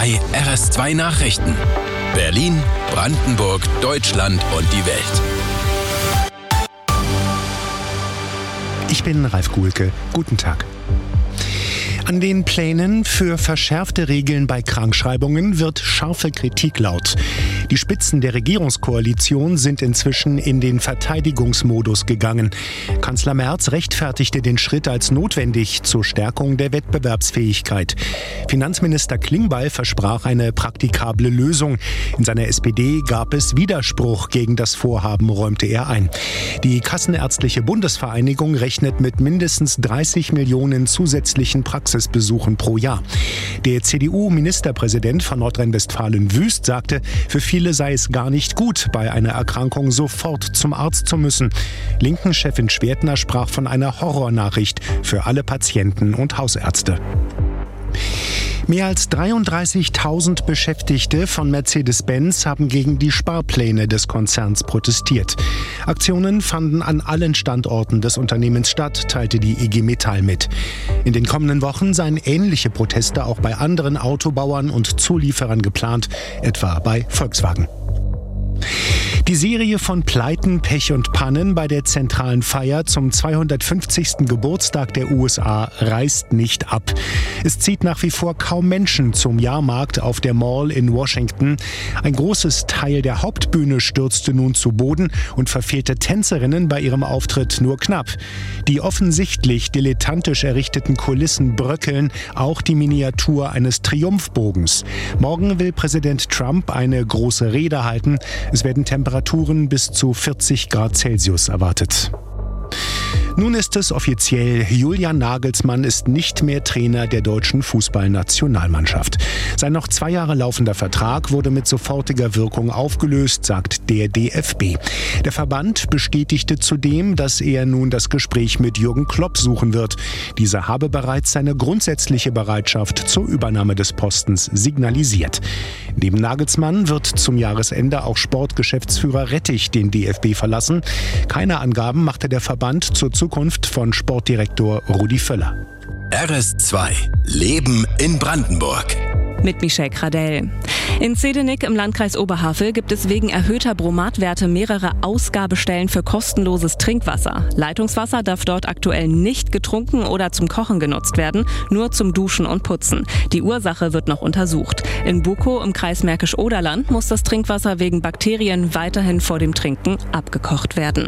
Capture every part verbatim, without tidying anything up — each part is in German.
drei R S zwei Nachrichten. Berlin, Brandenburg, Deutschland und die Welt. Ich bin Ralf Guhlke. Guten Tag. An den Plänen für verschärfte Regeln bei Krankschreibungen wird scharfe Kritik laut. Die Spitzen der Regierungskoalition sind inzwischen in den Verteidigungsmodus gegangen. Kanzler Merz rechtfertigte den Schritt als notwendig zur Stärkung der Wettbewerbsfähigkeit. Finanzminister Klingbeil versprach eine praktikable Lösung. In seiner S P D gab es Widerspruch gegen das Vorhaben, räumte er ein. Die Kassenärztliche Bundesvereinigung rechnet mit mindestens dreißig Millionen zusätzlichen Praxisbesuchen pro Jahr. Der C D U-Ministerpräsident von Nordrhein-Westfalen Wüst sagte, für viele sei es gar nicht gut, bei einer Erkrankung sofort zum Arzt zu müssen. Linken-Chefin Schwertner sprach von einer Horrornachricht für alle Patienten und Hausärzte. Mehr als dreiunddreißigtausend Beschäftigte von Mercedes-Benz haben gegen die Sparpläne des Konzerns protestiert. Aktionen fanden an allen Standorten des Unternehmens statt, teilte die I G Metall mit. In den kommenden Wochen seien ähnliche Proteste auch bei anderen Autobauern und Zulieferern geplant, etwa bei Volkswagen. Die Serie von Pleiten, Pech und Pannen bei der zentralen Feier zum zweihundertfünfzigsten Geburtstag der U S A reißt nicht ab. Es zieht nach wie vor kaum Menschen zum Jahrmarkt auf der Mall in Washington. Ein großes Teil der Hauptbühne stürzte nun zu Boden und verfehlte Tänzerinnen bei ihrem Auftritt nur knapp. Die offensichtlich dilettantisch errichteten Kulissen bröckeln, auch die Miniatur eines Triumphbogens. Morgen will Präsident Trump eine große Rede halten. Es werden Temperaturen bis zu vierzig Grad Celsius erwartet. Nun ist es offiziell, Julian Nagelsmann ist nicht mehr Trainer der deutschen Fußballnationalmannschaft. Sein noch zwei Jahre laufender Vertrag wurde mit sofortiger Wirkung aufgelöst, sagt der D F B. Der Verband bestätigte zudem, dass er nun das Gespräch mit Jürgen Klopp suchen wird. Dieser habe bereits seine grundsätzliche Bereitschaft zur Übernahme des Postens signalisiert. Neben Nagelsmann wird zum Jahresende auch Sportgeschäftsführer Rettich den D F B verlassen. Keine Angaben machte der Verband zur Zukunft von Sportdirektor Rudi Völler. R S zwei Leben in Brandenburg. Mit Michelle Kradell. In Zehdenick im Landkreis Oberhavel gibt es wegen erhöhter Bromatwerte mehrere Ausgabestellen für kostenloses Trinkwasser. Leitungswasser darf dort aktuell nicht getrunken oder zum Kochen genutzt werden, nur zum Duschen und Putzen. Die Ursache wird noch untersucht. In Bukow im Kreis Märkisch-Oderland muss das Trinkwasser wegen Bakterien weiterhin vor dem Trinken abgekocht werden.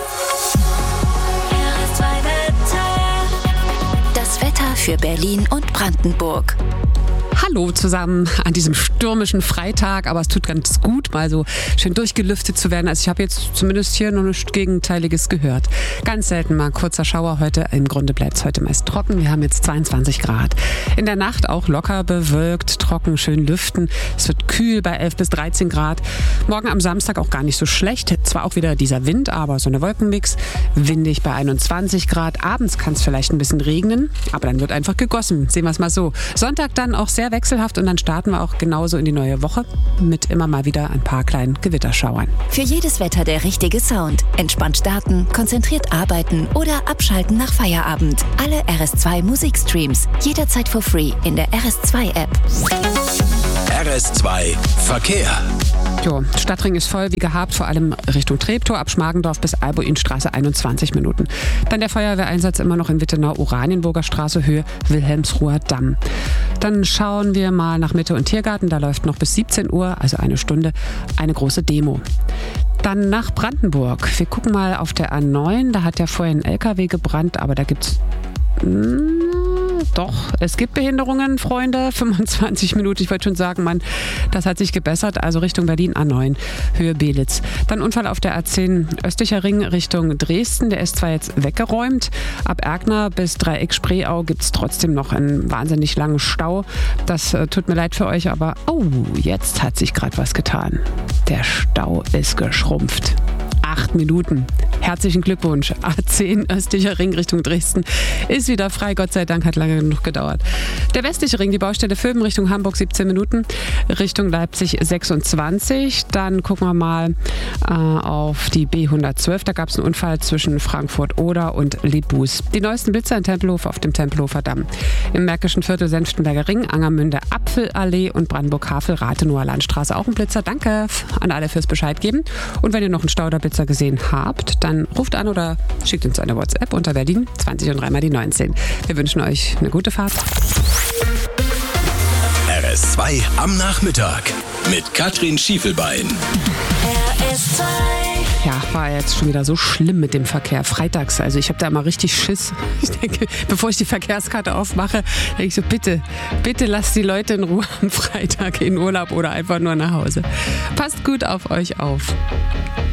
Das Wetter für Berlin und Brandenburg. Hallo zusammen an diesem stürmischen Freitag, aber es tut ganz gut, mal so schön durchgelüftet zu werden. Also ich habe jetzt zumindest hier noch nichts Gegenteiliges gehört. Ganz selten mal ein kurzer Schauer heute. Im Grunde bleibt es heute meist trocken. Wir haben jetzt zweiundzwanzig Grad. In der Nacht auch locker bewölkt, trocken, schön lüften. Es wird kühl bei elf bis dreizehn Grad. Morgen am Samstag auch gar nicht so schlecht. Zwar auch wieder dieser Wind, aber so eine Wolkenmix. Windig bei einundzwanzig Grad. Abends kann es vielleicht ein bisschen regnen, aber dann wird einfach gegossen. Sehen wir es mal so. Sonntag dann auch sehr wechselhaft und dann starten wir auch genauso in die neue Woche mit immer mal wieder ein paar kleinen Gewitterschauern. Für jedes Wetter der richtige Sound. Entspannt starten, konzentriert arbeiten oder abschalten nach Feierabend. Alle R S zwei Musikstreams jederzeit for free in der R S zwei App. R S zwei Verkehr. Jo, Stadtring ist voll wie gehabt, vor allem Richtung Treptow, ab Schmargendorf bis Albuinstraße einundzwanzig Minuten. Dann der Feuerwehreinsatz immer noch in Wittenau, Oranienburger Straße, Höhe Wilhelmsruher Damm. Dann schauen wir mal nach Mitte und Tiergarten, da läuft noch bis siebzehn Uhr, also eine Stunde, eine große Demo. Dann nach Brandenburg. Wir gucken mal auf der A neun, da hat ja vorher ein L K W gebrannt, aber da gibt's... Doch, es gibt Behinderungen, Freunde. fünfundzwanzig Minuten, ich wollte schon sagen, Mann, das hat sich gebessert. Also Richtung Berlin A neun, Höhe Belitz. Dann Unfall auf der A zehn, östlicher Ring Richtung Dresden. Der ist zwar jetzt weggeräumt. Ab Erkner bis Dreieck Spreeau gibt es trotzdem noch einen wahnsinnig langen Stau. Das äh, tut mir leid für euch, aber oh, jetzt hat sich gerade was getan. Der Stau ist geschrumpft. acht Minuten. Herzlichen Glückwunsch. A zehn, östlicher Ring Richtung Dresden, ist wieder frei. Gott sei Dank, hat lange genug gedauert. Der westliche Ring, die Baustelle Vöben Richtung Hamburg, siebzehn Minuten. Richtung Leipzig sechsundzwanzig. Dann gucken wir mal äh, auf die B hundertzwölf. Da gab es einen Unfall zwischen Frankfurt-Oder und Lebus. Die neuesten Blitzer in Tempelhof auf dem Tempelhofer Damm. Im Märkischen Viertel Senftenberger Ring, Angermünde Apfelallee und Brandenburg-Havel Rathenower Landstraße auch ein Blitzer. Danke an alle fürs Bescheid geben. Und wenn ihr noch einen Stauderblitzer gesehen habt, dann ruft an oder schickt uns eine WhatsApp unter Berlin zwanzig und dreimal die neunzehn. Wir wünschen euch eine gute Fahrt. R S zwei am Nachmittag mit Katrin Schiefelbein. R S zwei. Ja, war jetzt schon wieder so schlimm mit dem Verkehr. Freitags, also ich habe da immer richtig Schiss. Ich denke, bevor ich die Verkehrskarte aufmache, denke ich so, bitte, bitte lasst die Leute in Ruhe am Freitag in Urlaub oder einfach nur nach Hause. Passt gut auf euch auf.